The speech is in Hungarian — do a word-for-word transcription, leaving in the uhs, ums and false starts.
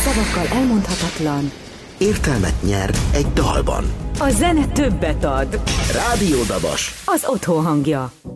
szavakkal elmondhatatlan értelmet nyer egy dalban. A zene többet ad. Rádió Dabas. Az otthon hangja.